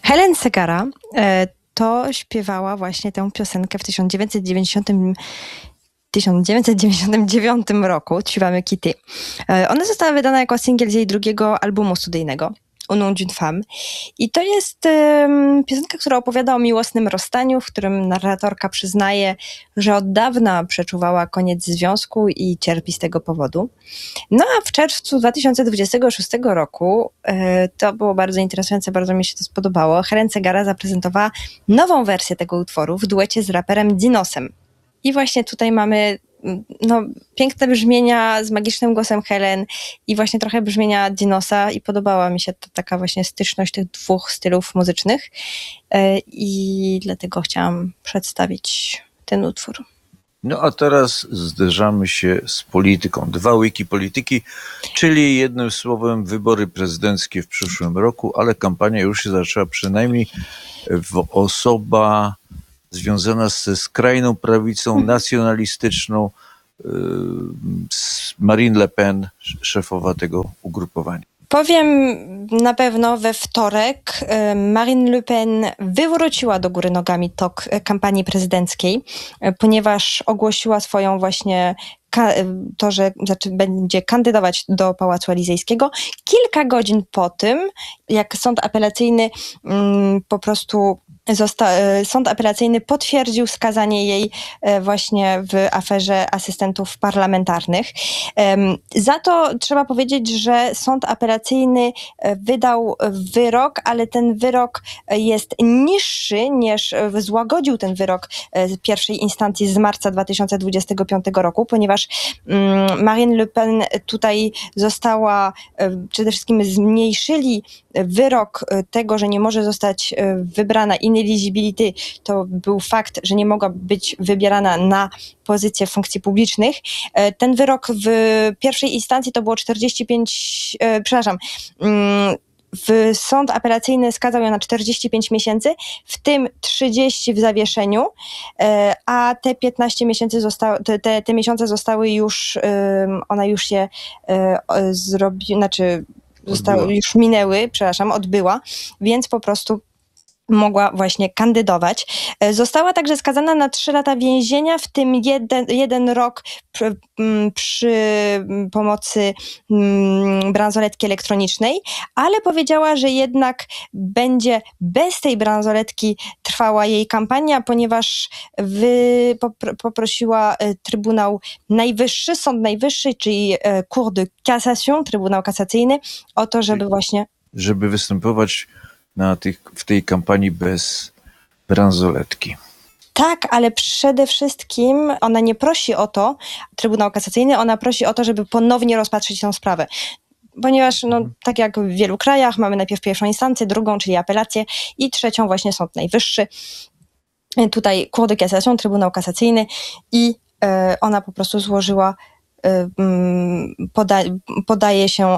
Hélène Ségara to śpiewała właśnie tę piosenkę w 1999 roku, Śpiewamy Kitty. Ona została wydana jako singiel z jej drugiego albumu studyjnego, Au nom d'une femme. I to jest piosenka, która opowiada o miłosnym rozstaniu, w którym narratorka przyznaje, że od dawna przeczuwała koniec związku i cierpi z tego powodu. No a w czerwcu 2026 roku, to było bardzo interesujące, bardzo mi się to spodobało, Hélène Ségara zaprezentowała nową wersję tego utworu w duecie z raperem Dinosem. I właśnie tutaj mamy piękne brzmienia z magicznym głosem Helen i właśnie trochę brzmienia Dinosa i podobała mi się to taka właśnie styczność tych dwóch stylów muzycznych i dlatego chciałam przedstawić ten utwór. No a teraz zderzamy się z polityką. 2 łyki polityki, czyli jednym słowem wybory prezydenckie w przyszłym roku, ale kampania już się zaczęła, przynajmniej osoba związana ze skrajną prawicą nacjonalistyczną, Marine Le Pen, szefowa tego ugrupowania. Powiem na pewno we wtorek Marine Le Pen wywróciła do góry nogami tok kampanii prezydenckiej, ponieważ ogłosiła swoją właśnie to, że będzie kandydować do Pałacu Elizejskiego kilka godzin po tym, jak sąd apelacyjny sąd apelacyjny potwierdził skazanie jej właśnie w aferze asystentów parlamentarnych. Za to trzeba powiedzieć, że sąd apelacyjny wydał wyrok, ale ten wyrok jest niższy niż złagodził ten wyrok z pierwszej instancji z marca 2025 roku, ponieważ Marine Le Pen tutaj została, przede wszystkim zmniejszyli wyrok tego, że nie może zostać wybrana ineligibility, to był fakt, że nie mogła być wybierana na pozycje funkcji publicznych. Ten wyrok w pierwszej instancji to było 45, sąd apelacyjny skazał ją na 45 miesięcy, w tym 30 w zawieszeniu, a te 15 miesięcy te miesiące zostały już, ona już je już minęły, odbyła, więc po prostu mogła właśnie kandydować. Została także skazana na 3 lata więzienia, w tym jeden rok przy pomocy bransoletki elektronicznej, ale powiedziała, że jednak będzie bez tej bransoletki trwała jej kampania, ponieważ poprosiła Trybunał Najwyższy, Sąd Najwyższy, czyli Cour de Cassation, Trybunał Kasacyjny, o to, żeby występować w tej kampanii bez bransoletki. Tak, ale przede wszystkim ona nie prosi o to, Trybunał Kasacyjny, ona prosi o to, żeby ponownie rozpatrzyć tę sprawę. Ponieważ, tak jak w wielu krajach, mamy najpierw pierwszą instancję, drugą, czyli apelację i trzecią właśnie Sąd Najwyższy. Tutaj Cour de Cassation, Trybunał Kasacyjny i ona po prostu złożyła podaje się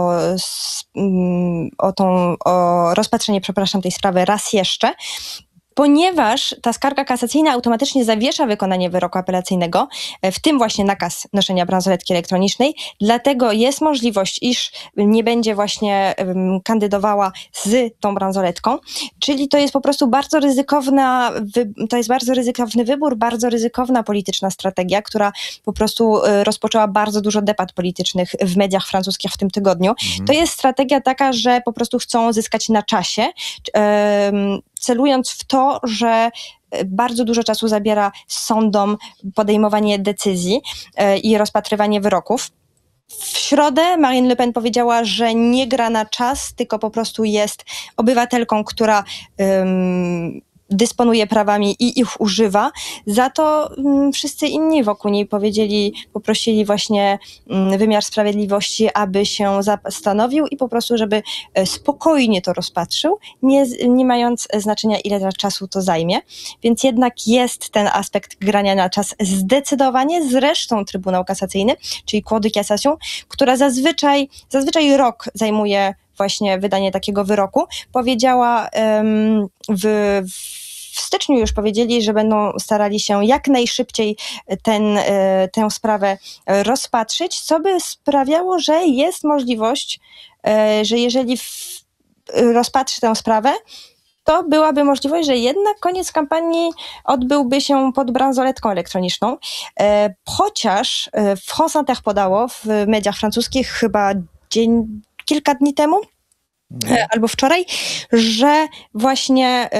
o rozpatrzenie, tej sprawy raz jeszcze, ponieważ ta skarga kasacyjna automatycznie zawiesza wykonanie wyroku apelacyjnego, w tym właśnie nakaz noszenia bransoletki elektronicznej, dlatego jest możliwość, iż nie będzie kandydowała z tą bransoletką, czyli to jest po prostu bardzo ryzykowny wybór, bardzo ryzykowna polityczna strategia, która po prostu rozpoczęła bardzo dużo debat politycznych w mediach francuskich w tym tygodniu. To jest strategia taka, że po prostu chcą zyskać na czasie, celując w to, że bardzo dużo czasu zabiera sądom podejmowanie decyzji i rozpatrywanie wyroków. W środę Marine Le Pen powiedziała, że nie gra na czas, tylko po prostu jest obywatelką, która dysponuje prawami i ich używa. Za to wszyscy inni wokół niej poprosili właśnie wymiar sprawiedliwości, aby się zastanowił i po prostu, żeby spokojnie to rozpatrzył, nie mając znaczenia, ile czasu to zajmie. Więc jednak jest ten aspekt grania na czas zdecydowanie. Zresztą Trybunał Kasacyjny, czyli Cour de Cassation, która zazwyczaj rok zajmuje właśnie wydanie takiego wyroku, powiedziała w styczniu już powiedzieli, że będą starali się jak najszybciej tę sprawę rozpatrzyć, co by sprawiało, że jest możliwość, że jeżeli rozpatrzy tę sprawę, to byłaby możliwość, że jednak koniec kampanii odbyłby się pod bransoletką elektroniczną. Chociaż France Inter podało w mediach francuskich chyba kilka dni temu, albo wczoraj, że właśnie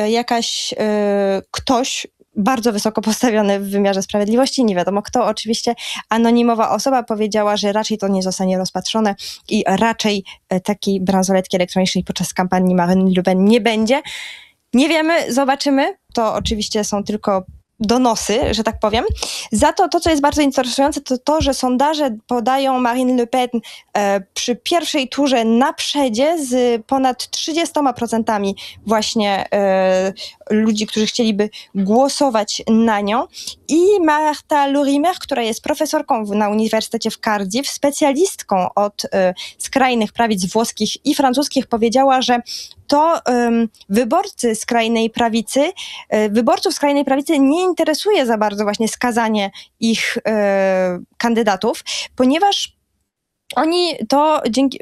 ktoś bardzo wysoko postawiony w wymiarze sprawiedliwości, nie wiadomo kto, oczywiście anonimowa osoba powiedziała, że raczej to nie zostanie rozpatrzone i raczej takiej bransoletki elektronicznej podczas kampanii Marine Le Pen nie będzie. Nie wiemy, zobaczymy. To oczywiście są tylko donosy, że tak powiem. Za to, co jest bardzo interesujące, to, że sondaże podają Marine Le Pen przy pierwszej turze na przedzie z ponad 30% właśnie ludzi, którzy chcieliby głosować na nią. I Marta Lorimer, która jest profesorką na Uniwersytecie w Cardiff, specjalistką od skrajnych prawic włoskich i francuskich, powiedziała, że to wyborców skrajnej prawicy nie interesuje za bardzo właśnie skazanie ich kandydatów, ponieważ oni to